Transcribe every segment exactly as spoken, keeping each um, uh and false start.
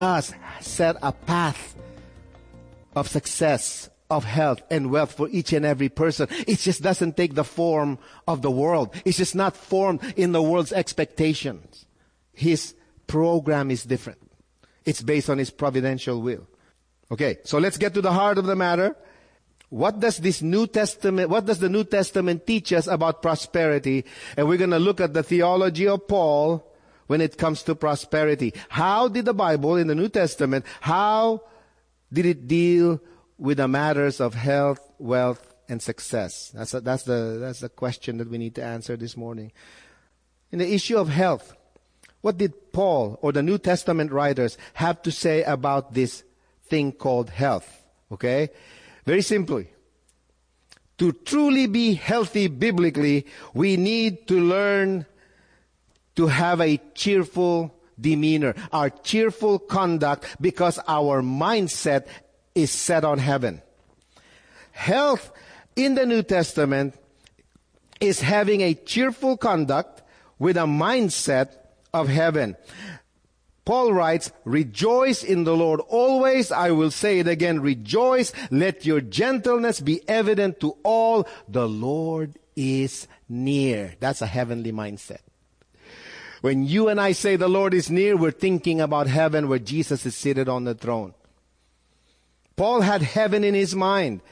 does set a path of success, of health and wealth for each and every person. It just doesn't take the form of the world. It's just not formed in the world's expectations. His program is different. It's based on His providential will. Okay, so let's get to the heart of the matter. What does this New Testament, what does the New Testament teach us about prosperity? And we're going to look at the theology of Paul when it comes to prosperity. How did the Bible in the New Testament, how did it deal with the matters of health, wealth, and success? That's a, that's the that's the question that we need to answer this morning. In the issue of health, what did Paul or the New Testament writers have to say about this thing called health? Okay? Very simply, to truly be healthy biblically, we need to learn to have a cheerful demeanor, our cheerful conduct, because our mindset is set on heaven. Health in the New Testament is having a cheerful conduct with a mindset of heaven. Paul writes, rejoice in the Lord always. I will say it again, rejoice. Let your gentleness be evident to all. The Lord is near. That's a heavenly mindset. When you and I say the Lord is near, we're thinking about heaven where Jesus is seated on the throne. Paul had heaven in his mind.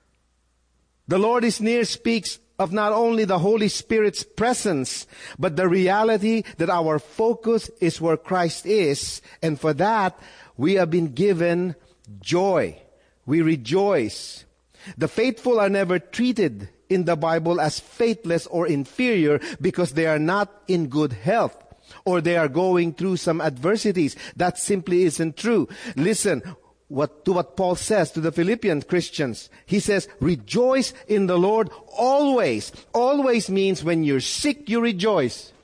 The Lord is near speaks of not only the Holy Spirit's presence, but the reality that our focus is where Christ is. And for that, we have been given joy. We rejoice. The faithful are never treated in the Bible as faithless or inferior because they are not in good health or they are going through some adversities. That simply isn't true. Listen, What, to what Paul says to the Philippian Christians. He says, rejoice in the Lord always. Always means when you're sick, you rejoice.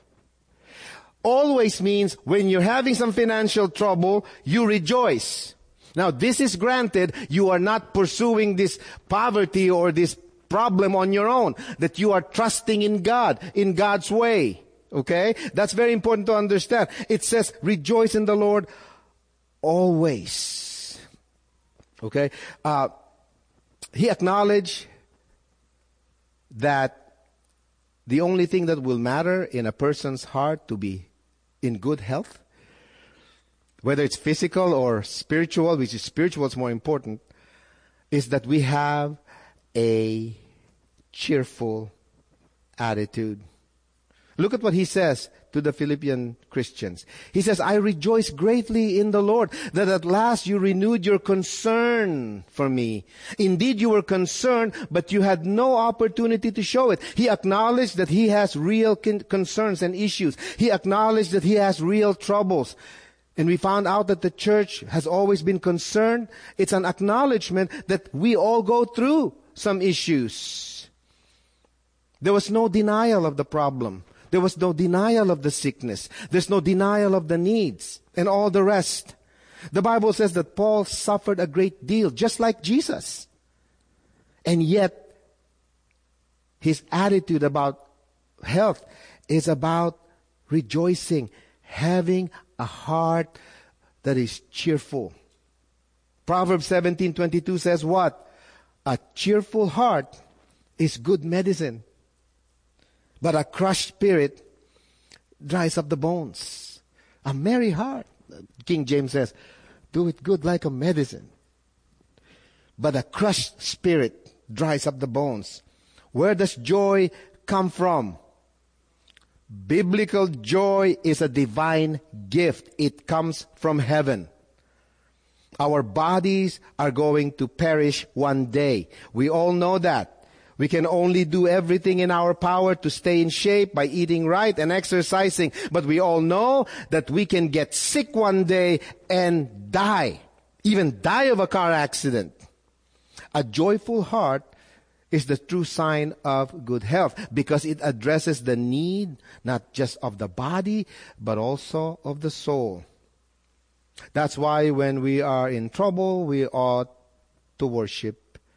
Always means when you're having some financial trouble, you rejoice. Now, this is granted. You are not pursuing this poverty or this problem on your own. That you are trusting in God, in God's way. Okay? That's very important to understand. It says, rejoice in the Lord always. Okay, uh, he acknowledged that the only thing that will matter in a person's heart to be in good health, whether it's physical or spiritual, which is spiritual is more important, is that we have a cheerful attitude. Look at what he says to the Philippian Christians. He says, I rejoice greatly in the Lord that at last you renewed your concern for me. Indeed, you were concerned, but you had no opportunity to show it. He acknowledged that he has real con- concerns and issues. He acknowledged that he has real troubles. And we found out that the church has always been concerned. It's an acknowledgement that we all go through some issues. There was no denial of the problem. There was no denial of the sickness. There's no denial of the needs and all the rest. The Bible says that Paul suffered a great deal, just like Jesus. And yet, his attitude about health is about rejoicing, having a heart that is cheerful. Proverbs seventeen twenty-two says what? A cheerful heart is good medicine. But a crushed spirit dries up the bones. A merry heart, King James says, do it good like a medicine. But a crushed spirit dries up the bones. Where does joy come from? Biblical joy is a divine gift. It comes from heaven. Our bodies are going to perish one day. We all know that. We can only do everything in our power to stay in shape by eating right and exercising. But we all know that we can get sick one day and die. Even die of a car accident. A joyful heart is the true sign of good health because it addresses the need not just of the body but also of the soul. That's why when we are in trouble, we ought to worship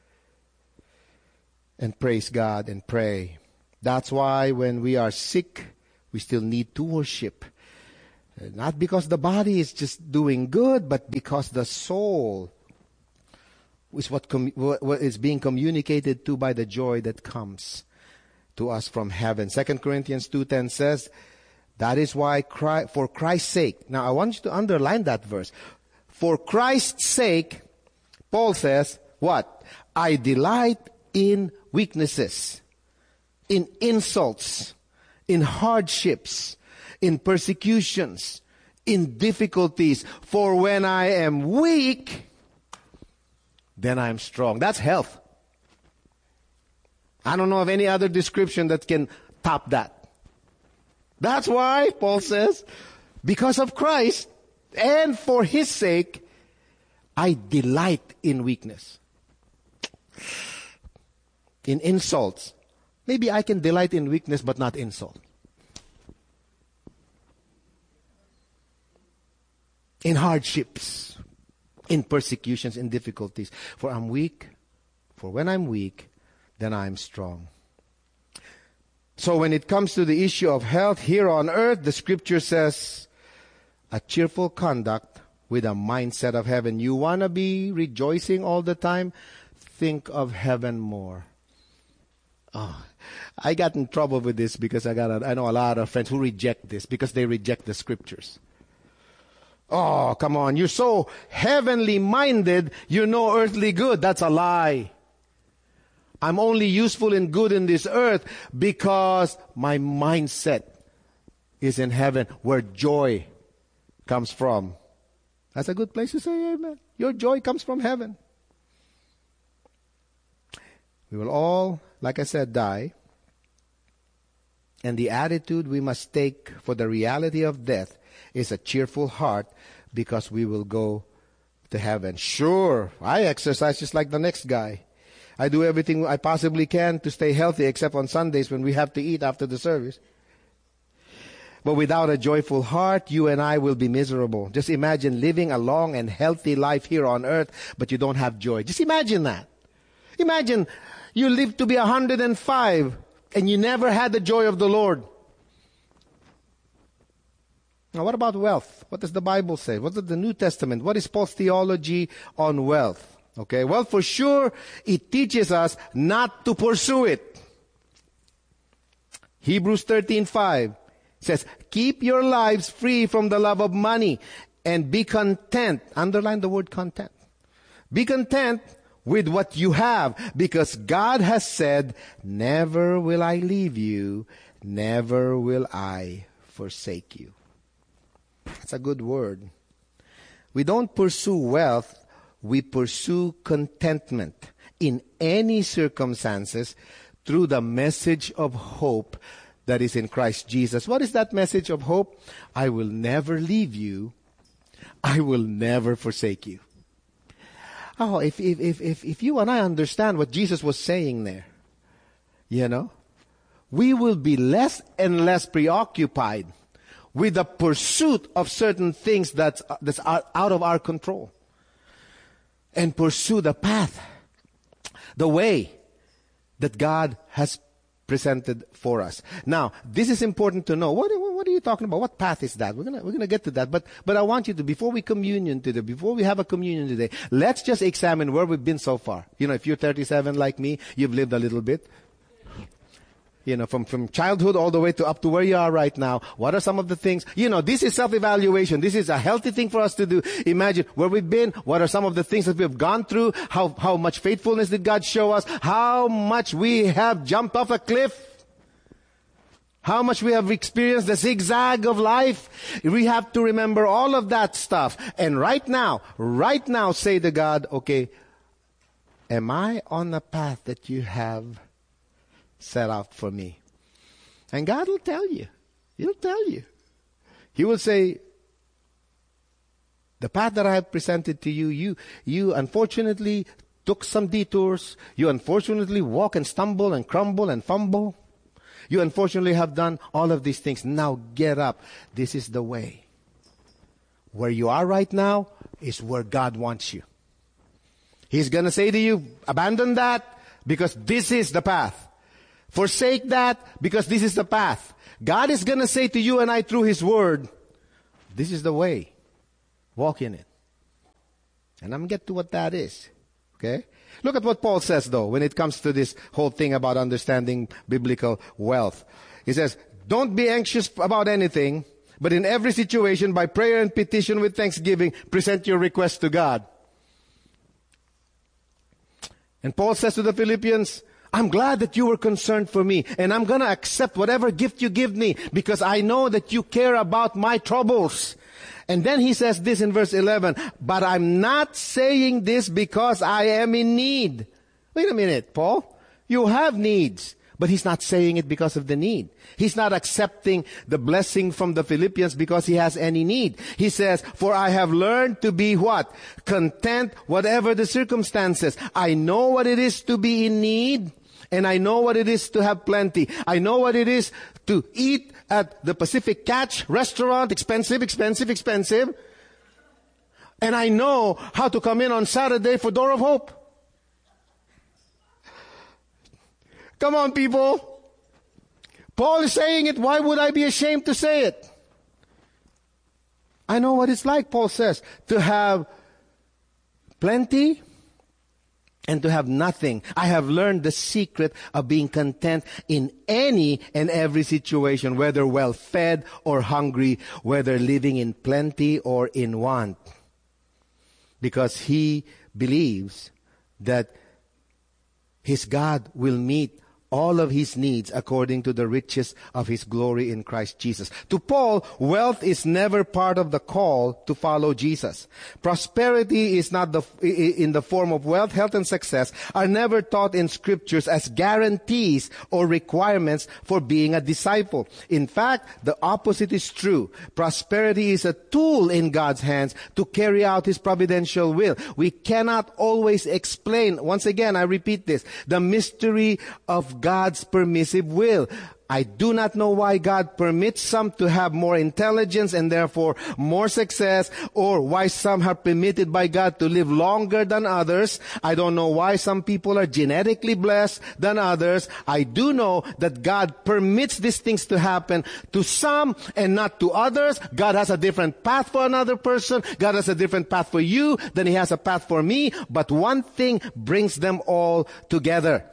and praise God and pray. That's why when we are sick, we still need to worship. Not because the body is just doing good, but because the soul is what, com- what is being communicated to by the joy that comes to us from heaven. Second Corinthians two ten says, that is why Christ, for Christ's sake. Now I want you to underline that verse. For Christ's sake, Paul says, what? I delight in weaknesses, in insults, in hardships, in persecutions, in difficulties. For when I am weak, then I am strong. That's health. I don't know of any other description that can top that. That's why, Paul says, because of Christ and for His sake, I delight in weakness. In insults. Maybe I can delight in weakness but not insult. In hardships, in persecutions, in difficulties. For I'm weak, for when I'm weak, then I'm strong. So when it comes to the issue of health here on earth, the scripture says, a cheerful conduct with a mindset of heaven. You want to be rejoicing all the time? Think of heaven more. Oh, I got in trouble with this because I got a, I know a lot of friends who reject this because they reject the scriptures. Oh, come on. You're so heavenly minded, you know earthly good. That's a lie. I'm only useful and good in this earth because my mindset is in heaven where joy comes from. That's a good place to say amen. Your joy comes from heaven. We will all, like I said, die. And the attitude we must take for the reality of death is a cheerful heart because we will go to heaven. Sure, I exercise just like the next guy. I do everything I possibly can to stay healthy except on Sundays when we have to eat after the service. But without a joyful heart, you and I will be miserable. Just imagine living a long and healthy life here on earth, but you don't have joy. Just imagine that. Imagine you live to be one hundred five and you never had the joy of the Lord. Now, what about wealth? What does the Bible say? What does the New Testament? What is Paul's theology on wealth? Okay, well, for sure, it teaches us not to pursue it. Hebrews thirteen five says, keep your lives free from the love of money and be content. Underline the word content. Be content with what you have because God has said, never will I leave you, never will I forsake you. That's a good word. We don't pursue wealth. We pursue contentment in any circumstances through the message of hope that is in Christ Jesus. What is that message of hope? I will never leave you. I will never forsake you. Oh, if, if, if, if, if you and I understand what Jesus was saying there, you know, we will be less and less preoccupied with the pursuit of certain things that's, that's out of our control. And pursue the path, the way that God has presented for us. Now, this is important to know. What, what are you talking about? What path is that? We're gonna we're gonna get to that. But but I want you to, before we communion today, before we have a communion today, let's just examine where we've been so far. You know, if you're thirty-seven like me, you've lived a little bit. You know, from, from childhood all the way to up to where you are right now. What are some of the things? You know, this is self-evaluation. This is a healthy thing for us to do. Imagine where we've been. What are some of the things that we've gone through? How, how much faithfulness did God show us? How much we have jumped off a cliff? How much we have experienced the zigzag of life? We have to remember all of that stuff. And right now, right now say to God, okay, am I on the path that you have set out for me? And God will tell you. He'll tell you. He will say, the path that I have presented to you, you, you unfortunately took some detours. You unfortunately walk and stumble and crumble and fumble. You unfortunately have done all of these things. Now get up. This is the way. Where you are right now is where God wants you. He's going to say to you, abandon that because this is the path. Forsake that because this is the path. God is going to say to you and I through His Word, This is the way. Walk in it. And I'm going to get to what that is. Okay? Look at what Paul says, though, when it comes to this whole thing about understanding biblical wealth. He says, don't be anxious about anything, but in every situation, by prayer and petition with thanksgiving, present your request to God. And Paul says to the Philippians, I'm glad that you were concerned for me, and I'm going to accept whatever gift you give me, because I know that you care about my troubles. And then he says this in verse eleven, but I'm not saying this because I am in need. Wait a minute, Paul. You have needs. But he's not saying it because of the need. He's not accepting the blessing from the Philippians because he has any need. He says, for I have learned to be what? Content, whatever the circumstances. I know what it is to be in need, and I know what it is to have plenty. I know what it is to eat at the Pacific Catch restaurant, expensive, expensive, expensive. And I know how to come in on Saturday for Door of Hope. Come on, people. Paul is saying it. Why would I be ashamed to say it? I know what it's like, Paul says, to have plenty and to have nothing. I have learned the secret of being content in any and every situation, whether well-fed or hungry, whether living in plenty or in want. Because he believes that his God will meet all of his needs according to the riches of his glory in Christ Jesus. To Paul, wealth is never part of the call to follow Jesus. Prosperity is not the, in the form of wealth, health, and success are never taught in scriptures as guarantees or requirements for being a disciple. In fact, the opposite is true. Prosperity is a tool in God's hands to carry out his providential will. We cannot always explain, once again, I repeat this, the mystery of God's permissive will. I do not know why God permits some to have more intelligence and therefore more success, or why some are permitted by God to live longer than others. I don't know why some people are genetically blessed than others. I do know that God permits these things to happen to some and not to others. God has a different path for another person. God has a different path for you than he has a path for me. But one thing brings them all together.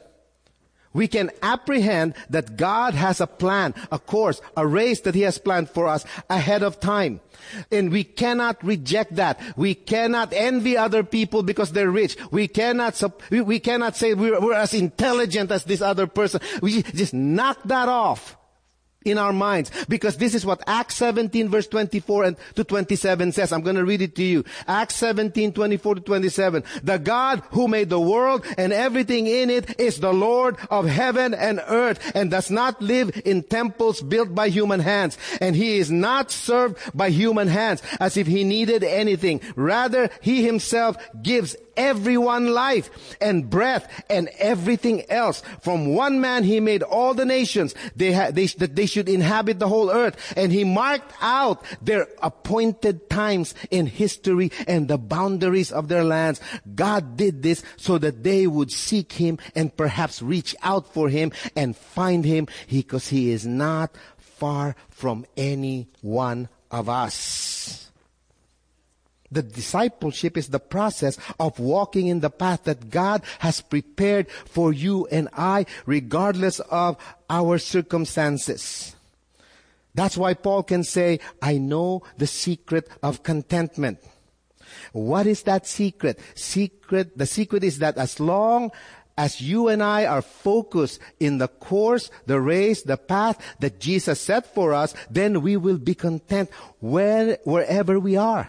We can apprehend that God has a plan, a course, a race that he has planned for us ahead of time. And we cannot reject that. We cannot envy other people because they're rich. We cannot, we cannot say we're, we're as intelligent as this other person. We just knock that off in our minds, because this is what Acts seventeen verse twenty-four and to twenty-seven says. I'm going to read it to you. Acts seventeen, twenty-four to twenty-seven. The God who made the world and everything in it is the Lord of heaven and earth, and does not live in temples built by human hands. And he is not served by human hands as if he needed anything. Rather, he himself gives everyone life and breath and everything else. From one man he made all the nations, they ha- they, that they should inhabit the whole earth. And he marked out their appointed times in history and the boundaries of their lands. God did this so that they would seek him and perhaps reach out for him and find him, because he is not far from any one of us. The discipleship is the process of walking in the path that God has prepared for you and I, regardless of our circumstances. That's why Paul can say, I know the secret of contentment. What is that secret? Secret, the secret is that as long as you and I are focused in the course, the race, the path that Jesus set for us, then we will be content where, wherever we are.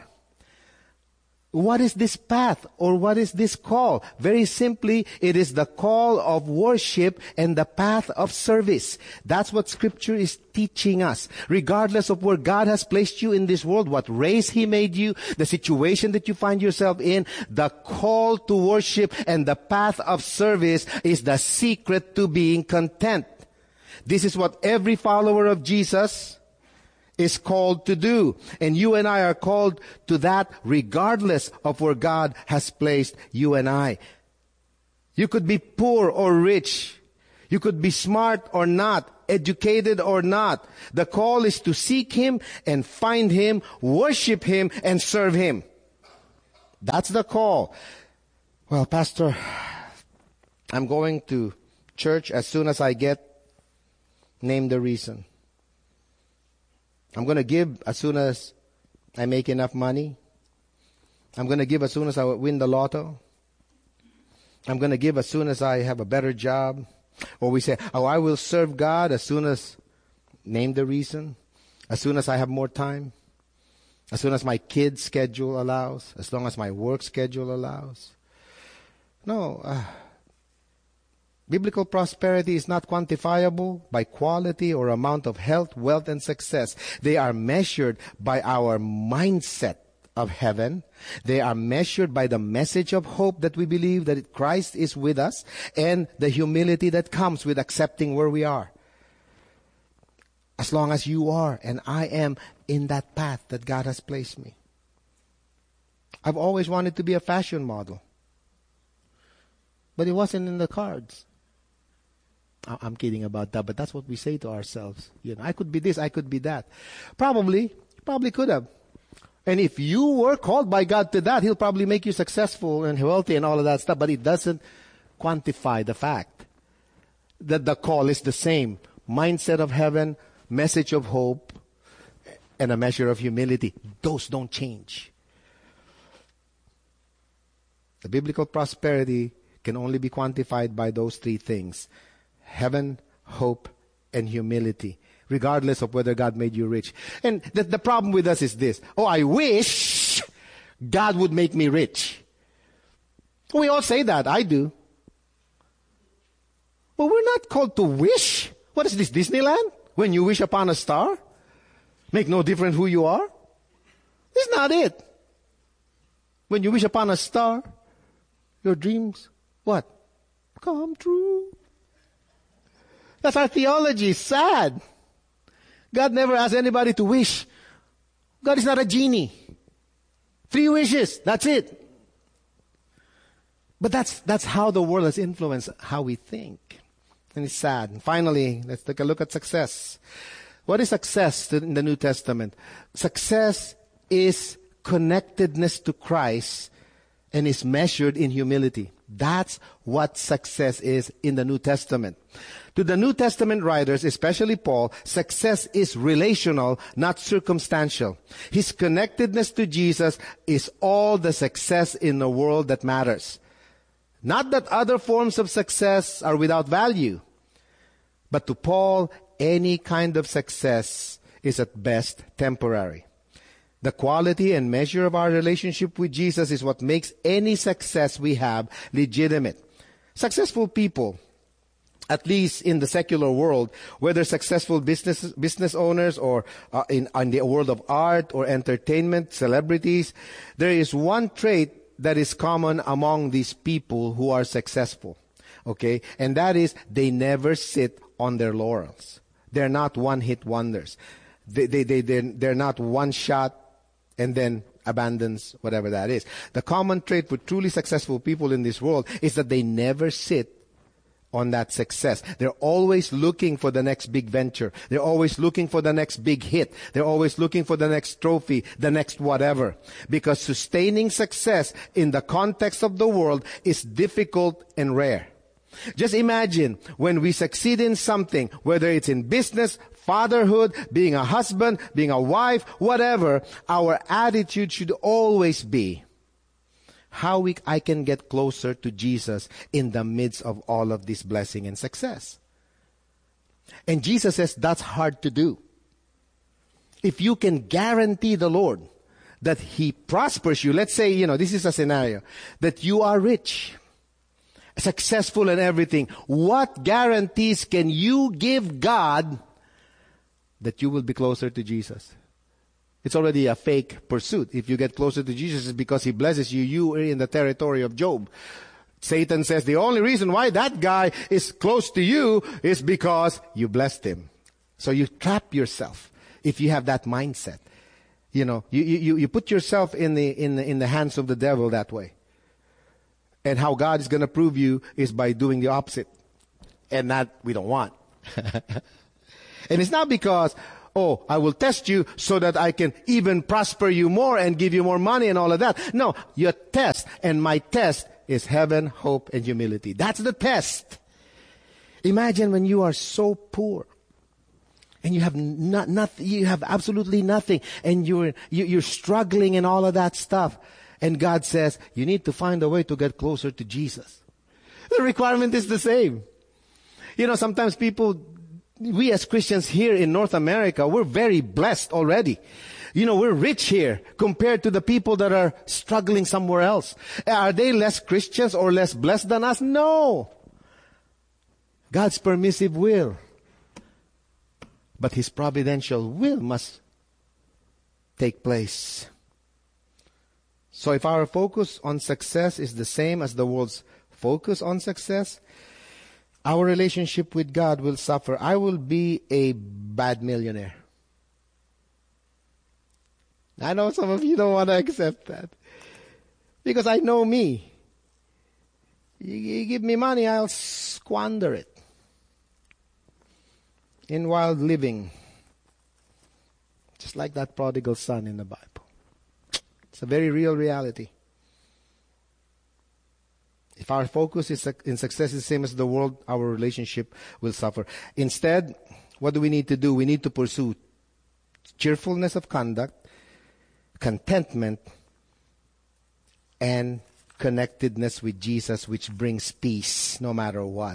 What is this path, or what is this call? Very simply, it is the call of worship and the path of service. That's what Scripture is teaching us. Regardless of where God has placed you in this world, what race He made you, the situation that you find yourself in, the call to worship and the path of service is the secret to being content. This is what every follower of Jesus is called to do. And you and I are called to that regardless of where God has placed you and I. You could be poor or rich. You could be smart or not. educated or not. The call is to seek Him and find Him, worship Him, and serve Him. That's the call. Well, Pastor, I'm going to church as soon as I get, name the reason. I'm going to give as soon as I make enough money. I'm going to give as soon as I win the lotto. I'm going to give as soon as I have a better job. Or we say, oh, I will serve God as soon as, name the reason, as soon as I have more time, as soon as my kid's schedule allows, as long as my work schedule allows. No, uh, biblical prosperity is not quantifiable by quality or amount of health, wealth, and success. They are measured by our mindset of heaven. They are measured by the message of hope that we believe that Christ is with us and the humility that comes with accepting where we are. As long as you are and I am in that path that God has placed me. I've always wanted to be a fashion model. But it wasn't in the cards. I'm kidding about that, but that's what we say to ourselves. You know, I could be this, I could be that. Probably, probably could have. And if you were called by God to that, He'll probably make you successful and wealthy and all of that stuff. But it doesn't quantify the fact that the call is the same. Mindset of heaven, message of hope, and a measure of humility. Those don't change. The biblical prosperity can only be quantified by those three things. Heaven, hope, and humility. Regardless of whether God made you rich. And the, the problem with us is this. Oh, I wish God would make me rich. We all say that. I do. But we're not called to wish. What is this, Disneyland? When you wish upon a star? Make no difference who you are? That's not it. When you wish upon a star, your dreams, what? Come true. That's our theology. Sad. God never asked anybody to wish. God is not a genie. Three wishes. That's it. But that's that's how the world has influenced how we think. And it's sad. And finally, let's take a look at success. What is success in the New Testament? Success is connectedness to Christ and is measured in humility. That's what success is in the New Testament. To the New Testament writers, especially Paul, success is relational, not circumstantial. His connectedness to Jesus is all the success in the world that matters. Not that other forms of success are without value, but to Paul, any kind of success is at best temporary. The quality and measure of our relationship with Jesus is what makes any success we have legitimate. Successful people, at least in the secular world, whether successful business business owners or uh, in, in the world of art or entertainment, celebrities, there is one trait that is common among these people who are successful. Okay? And that is they never sit on their laurels. They're not one-hit wonders. They, they, they, they're, they're not one shot and then abandons whatever that is. The common trait for truly successful people in this world is that they never sit on that success. They're always looking for the next big venture. They're always looking for the next big hit. They're always looking for the next trophy, the next whatever. Because sustaining success in the context of the world is difficult and rare. Just imagine when we succeed in something, whether it's in business, fatherhood, being a husband, being a wife, whatever, our attitude should always be, how we, I can get closer to Jesus in the midst of all of this blessing and success. And Jesus says that's hard to do. If you can guarantee the Lord that He prospers you, let's say, you know, this is a scenario, that you are rich, successful in everything, what guarantees can you give God that you will be closer to Jesus? It's already a fake pursuit. If you get closer to Jesus, it's because He blesses you. You are in the territory of Job. Satan says the only reason why that guy is close to you is because you blessed him. So you trap yourself if you have that mindset. You know, you, you, you put yourself in the, in the, in the hands of the devil that way. And how God is going to prove you is by doing the opposite. And that we don't want. And it's not because, oh, I will test you so that I can even prosper you more and give you more money and all of that. No, your test, and my test is heaven, hope, and humility. That's the test. Imagine when you are so poor and you have not, nothing, you have absolutely nothing, and you're you, you're struggling and all of that stuff. And God says, you need to find a way to get closer to Jesus. The requirement is the same. You know, sometimes people, we as Christians here in North America, we're very blessed already. You know, we're rich here compared to the people that are struggling somewhere else. Are they less Christians or less blessed than us? No. God's permissive will. But His providential will must take place. So if our focus on success is the same as the world's focus on success, our relationship with God will suffer. I will be a bad millionaire. I know some of you don't want to accept that. Because I know me. You, you give me money, I'll squander it in wild living. Just like that prodigal son in the Bible. It's a very real reality. If our focus is in success is the same as the world, our relationship will suffer. Instead, what do we need to do? We need to pursue cheerfulness of conduct, contentment, and connectedness with Jesus, which brings peace no matter what.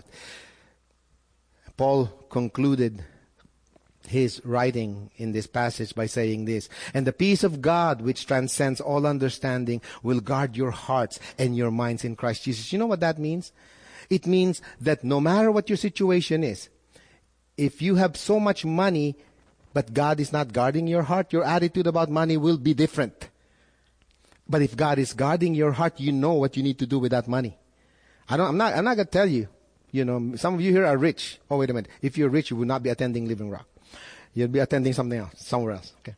Paul concluded his writing in this passage by saying this, and the peace of God, which transcends all understanding, will guard your hearts and your minds in Christ Jesus. You know what that means? It means that no matter what your situation is, if you have so much money, but God is not guarding your heart, your attitude about money will be different. But if God is guarding your heart, you know what you need to do with that money. I don't, I'm not, I'm not going to tell you. You know, some of you here are rich. Oh, wait a minute. If you're rich, you will not be attending Living Rock. You'll be attending something else, somewhere else. Okay.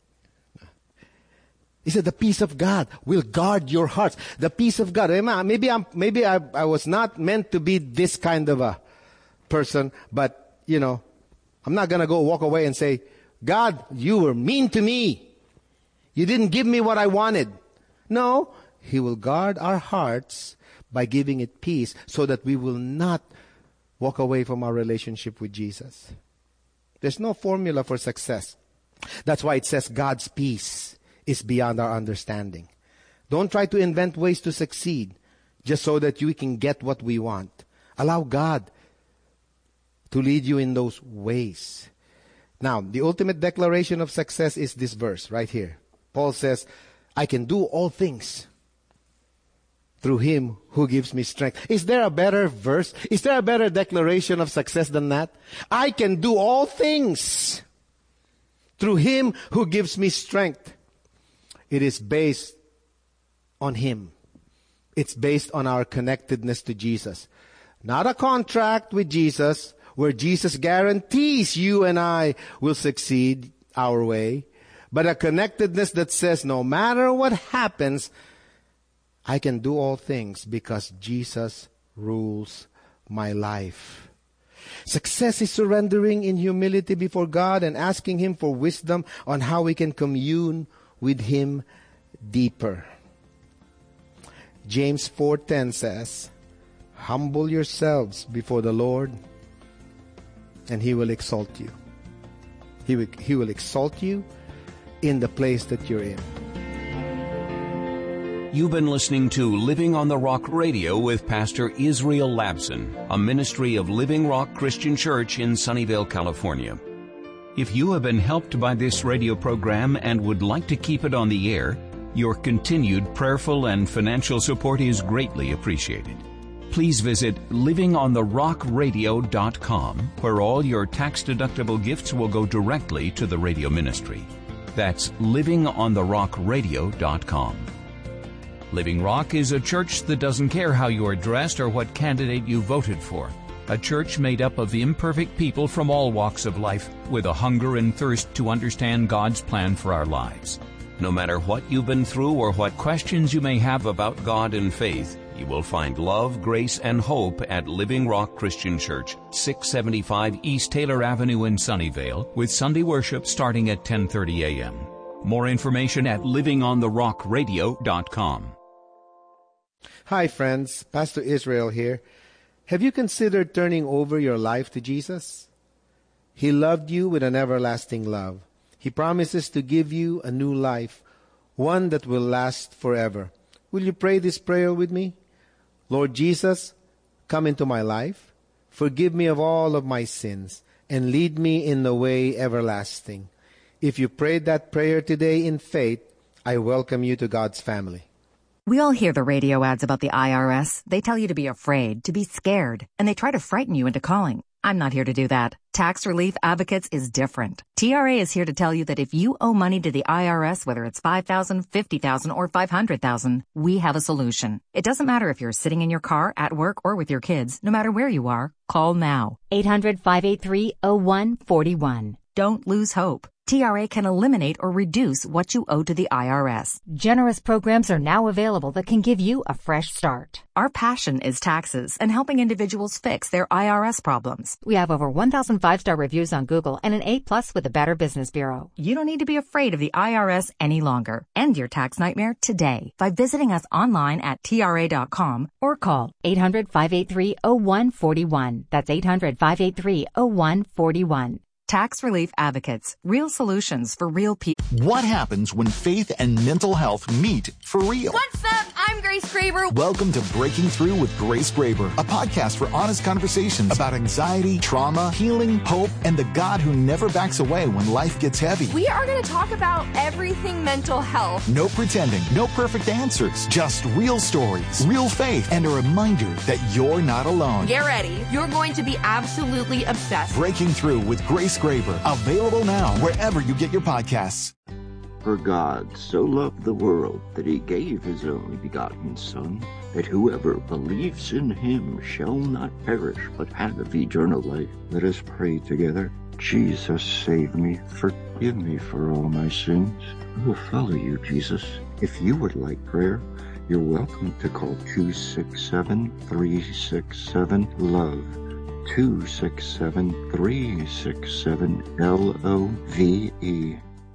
He said, the peace of God will guard your hearts. The peace of God. Maybe I'm, maybe I, I was not meant to be this kind of a person, but, you know, I'm not going to go walk away and say, God, you were mean to me. You didn't give me what I wanted. No, He will guard our hearts by giving it peace so that we will not walk away from our relationship with Jesus. There's no formula for success. That's why it says God's peace is beyond our understanding. Don't try to invent ways to succeed just so that you can get what we want. Allow God to lead you in those ways. Now, the ultimate declaration of success is this verse right here. Paul says, I can do all things through Him who gives me strength. Is there a better verse? Is there a better declaration of success than that? I can do all things through Him who gives me strength. It is based on Him. It's based on our connectedness to Jesus. Not a contract with Jesus where Jesus guarantees you and I will succeed our way, but a connectedness that says no matter what happens, I can do all things because Jesus rules my life. Success is surrendering in humility before God and asking Him for wisdom on how we can commune with Him deeper. James four ten says, humble yourselves before the Lord and He will exalt you. He will, he will exalt you in the place that you're in. You've been listening to Living on the Rock Radio with Pastor Israel Labson, a ministry of Living Rock Christian Church in Sunnyvale, California. If you have been helped by this radio program and would like to keep it on the air, your continued prayerful and financial support is greatly appreciated. Please visit living on the rock radio dot com, where all your tax-deductible gifts will go directly to the radio ministry. That's living on the rock radio dot com. Living Rock is a church that doesn't care how you are dressed or what candidate you voted for. A church made up of imperfect people from all walks of life with a hunger and thirst to understand God's plan for our lives. No matter what you've been through or what questions you may have about God and faith, you will find love, grace, and hope at Living Rock Christian Church, six seventy-five East Taylor Avenue in Sunnyvale, with Sunday worship starting at ten thirty a.m. More information at living on the rock radio dot com. Hi friends, Pastor Israel here. Have you considered turning over your life to Jesus? He loved you with an everlasting love. He promises to give you a new life, one that will last forever. Will you pray this prayer with me? Lord Jesus, come into my life. Forgive me of all of my sins and lead me in the way everlasting. If you prayed that prayer today in faith, I welcome you to God's family. We all hear the radio ads about the I R S. They tell you to be afraid, to be scared, and they try to frighten you into calling. I'm not here to do that. Tax Relief Advocates is different. T R A is here to tell you that if you owe money to the I R S, whether it's five thousand dollars, fifty thousand dollars, or five hundred thousand dollars, we have a solution. It doesn't matter if you're sitting in your car, at work, or with your kids. No matter where you are, call now. eight hundred, five eight three, oh one four one. Don't lose hope. T R A can eliminate or reduce what you owe to the I R S. Generous programs are now available that can give you a fresh start. Our passion is taxes and helping individuals fix their I R S problems. We have over one thousand five-star reviews on Google and an A plus with the Better Business Bureau. You don't need to be afraid of the I R S any longer. End your tax nightmare today by visiting us online at T R A dot com or call eight hundred, five eight three, oh one four one. That's eight hundred, five eight three, oh one four one. Tax Relief Advocates. Real solutions for real people. What happens when faith and mental health meet for real? What's up? I'm Grace Graber. Welcome to Breaking Through with Grace Graber, a podcast for honest conversations about anxiety, trauma, healing, hope, and the God who never backs away when life gets heavy. We are going to talk about everything mental health. No pretending, no perfect answers, just real stories, real faith, and a reminder that you're not alone. Get ready. You're going to be absolutely obsessed. Breaking Through with Grace Graber, available now wherever you get your podcasts. For God so loved the world that he gave his only begotten Son, that whoever believes in him shall not perish but have eternal life. Let us pray together. Jesus, save me. Forgive me for all my sins. I will follow you, Jesus. If you would like prayer, you're welcome to call two six seven, three six seven, LOVE. two six seven, three six seven, L O V E.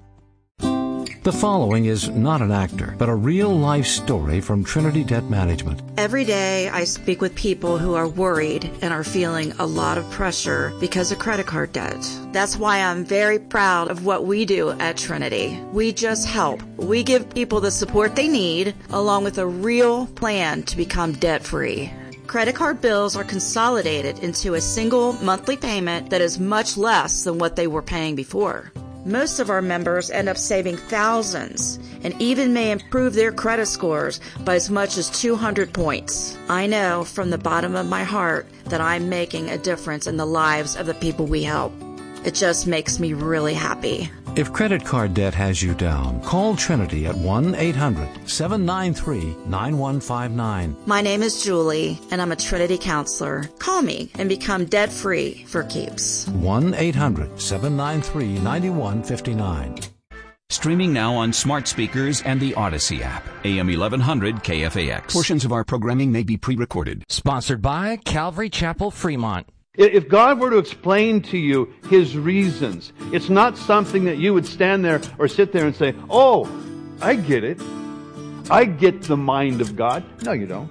The following is not an actor, but a real-life story from Trinity Debt Management. Every day I speak with people who are worried and are feeling a lot of pressure because of credit card debt. That's why I'm very proud of what we do at Trinity. We just help. We give people the support they need, along with a real plan to become debt-free. Credit card bills are consolidated into a single monthly payment that is much less than what they were paying before. Most of our members end up saving thousands and even may improve their credit scores by as much as two hundred points. I know from the bottom of my heart that I'm making a difference in the lives of the people we help. It just makes me really happy. If credit card debt has you down, call Trinity at one eight hundred, seven nine three, nine one five nine. My name is Julie, and I'm a Trinity counselor. Call me and become debt-free for keeps. one eight hundred, seven nine three, nine one five nine. Streaming now on smart speakers and the Odyssey app. A M eleven hundred K F A X. Portions of our programming may be pre-recorded. Sponsored by Calvary Chapel, Fremont. If God were to explain to you his reasons, it's not something that you would stand there or sit there and say, oh, I get it. I get the mind of God. No, you don't.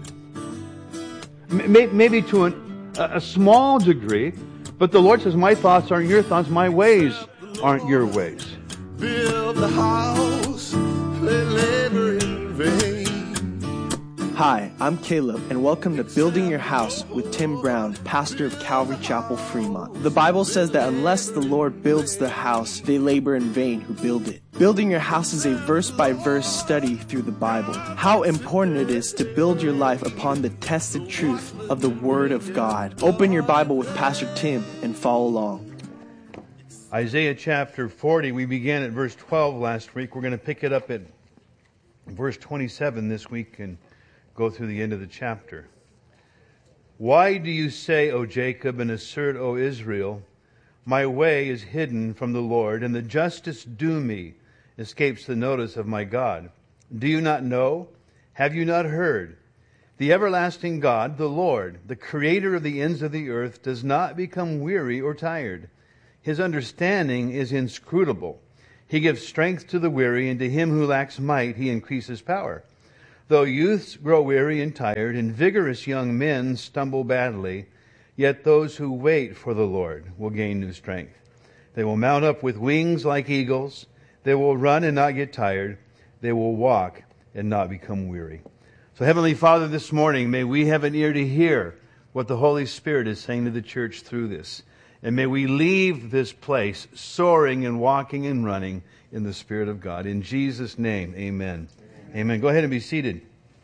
Maybe to an, a small degree, but the Lord says, my thoughts aren't your thoughts, my ways aren't your ways. Build the house, play labor in vain. Hi, I'm Caleb, and welcome to Building Your House with Tim Brown, pastor of Calvary Chapel, Fremont. The Bible says that unless the Lord builds the house, they labor in vain who build it. Building your house is a verse-by-verse study through the Bible. How important it is to build your life upon the tested truth of the Word of God. Open your Bible with Pastor Tim and follow along. Isaiah chapter forty, we began at verse twelve last week. We're going to pick it up at verse twenty-seven this week and go through the end of the chapter. Why do you say, O Jacob, and assert, O Israel, my way is hidden from the Lord, and the justice due me, escapes the notice of my God. Do you not know? Have you not heard? The everlasting God, the Lord, the creator of the ends of the earth, does not become weary or tired. His understanding is inscrutable. He gives strength to the weary, and to him who lacks might he increases power. Though youths grow weary and tired, and vigorous young men stumble badly, yet those who wait for the Lord will gain new strength. They will mount up with wings like eagles. They will run and not get tired. They will walk and not become weary. So Heavenly Father, this morning, may we have an ear to hear what the Holy Spirit is saying to the church through this. And may we leave this place soaring and walking and running in the Spirit of God. In Jesus' name, amen. Amen. Amen. Go ahead and be seated.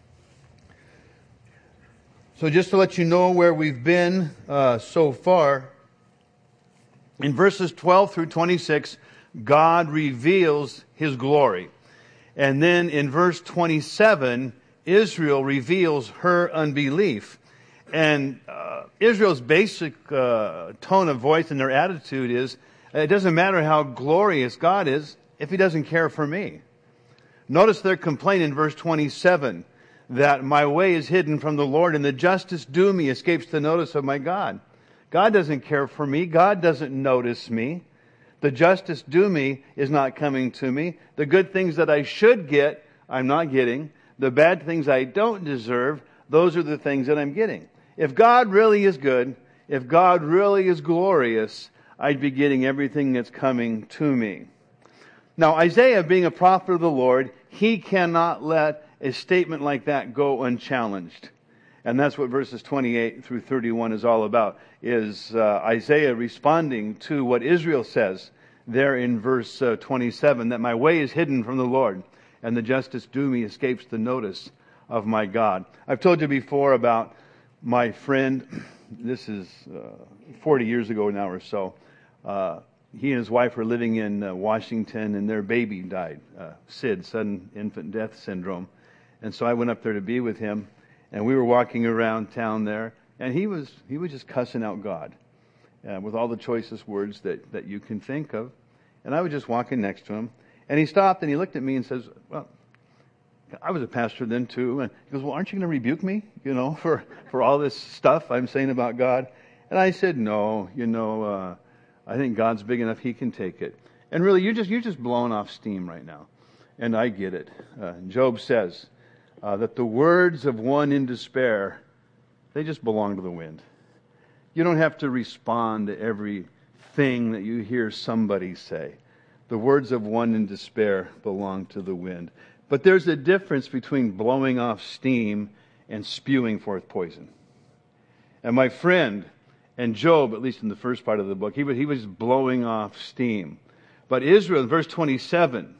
So just to let you know where we've been uh, so far, in verses twelve through twenty-six, God reveals His glory. And then in verse twenty-seven, Israel reveals her unbelief. And uh, Israel's basic uh, tone of voice and their attitude is, it doesn't matter how glorious God is if He doesn't care for me. Notice their complaint in verse twenty-seven, that my way is hidden from the Lord, and the justice due me escapes the notice of my God. God doesn't care for me. God doesn't notice me. The justice due me is not coming to me. The good things that I should get, I'm not getting. The bad things I don't deserve, those are the things that I'm getting. If God really is good, if God really is glorious, I'd be getting everything that's coming to me. Now, Isaiah, being a prophet of the Lord, he cannot let a statement like that go unchallenged. And that's what verses twenty-eight through thirty-one is all about, is uh, Isaiah responding to what Israel says there in verse uh, twenty-seven, that my way is hidden from the Lord, and the justice due me escapes the notice of my God. I've told you before about my friend, this is uh, forty years ago now or so. Uh, he and his wife were living in uh, Washington, and their baby died, uh, S I D, sudden infant death syndrome. And so I went up there to be with him, and we were walking around town there, and he was he was just cussing out God uh, with all the choicest words that, that you can think of. And I was just walking next to him, and he stopped and he looked at me and says, well, I was a pastor then too. And he goes, well, aren't you going to rebuke me, you know, for, for all this stuff I'm saying about God? And I said, no, you know, uh, I think God's big enough, He can take it. And really, you're just, you're just blowing off steam right now. And I get it. Uh, Job says uh, that the words of one in despair, they just belong to the wind. You don't have to respond to everything that you hear somebody say. The words of one in despair belong to the wind. But there's a difference between blowing off steam and spewing forth poison. And my friend, and Job, at least in the first part of the book, he was, he was blowing off steam. But Israel, in verse twenty-seven,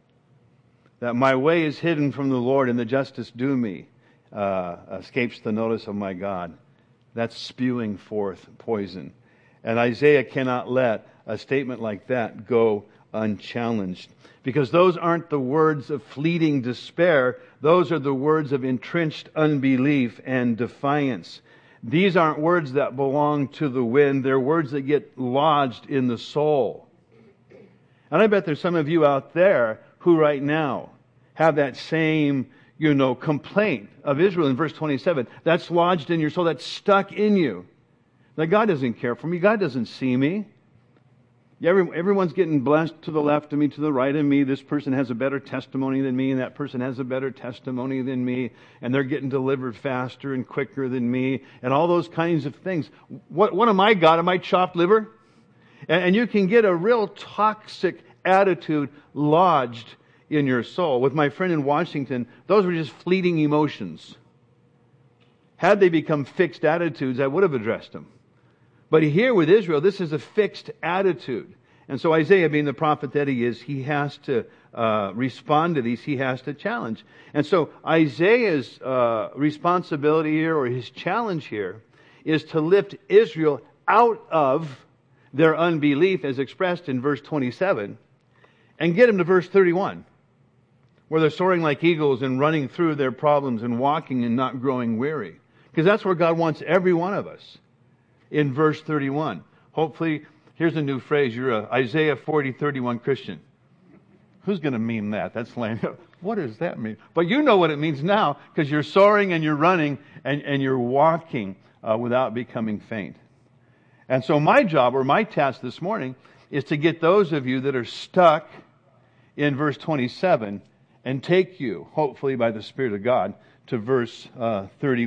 that my way is hidden from the Lord and the justice due me uh, escapes the notice of my God. That's spewing forth poison. And Isaiah cannot let a statement like that go unchallenged. Because those aren't the words of fleeting despair. Those are the words of entrenched unbelief and defiance. These aren't words that belong to the wind. They're words that get lodged in the soul. And I bet there's some of you out there who right now have that same, you know, complaint of Israel in verse twenty-seven. That's lodged in your soul. That's stuck in you. That God doesn't care for me. God doesn't see me. Every, everyone's getting blessed to the left of me, to the right of me. This person has a better testimony than me, and that person has a better testimony than me, and they're getting delivered faster and quicker than me, and all those kinds of things. What, what am I got? Am I chopped liver? And, and you can get a real toxic attitude lodged in your soul. With my friend in Washington, those were just fleeting emotions. Had they become fixed attitudes, I would have addressed them. But here with Israel, this is a fixed attitude. And so Isaiah, being the prophet that he is, he has to uh, respond to these. He has to challenge. And so Isaiah's uh, responsibility here, or his challenge here, is to lift Israel out of their unbelief as expressed in verse twenty-seven and get them to verse thirty-one, where they're soaring like eagles and running through their problems and walking and not growing weary. Because that's where God wants every one of us. In verse thirty-one. Hopefully, here's a new phrase. You're a Isaiah forty thirty-one Christian. who's going to meme that? That's lame. What does that mean? But you know what it means now, because you're soaring and you're running and, and you're walking uh, without becoming faint. And so my job, or my task this morning, is to get those of you that are stuck in verse twenty-seven and take you, hopefully by the Spirit of God, to verse uh, thirty.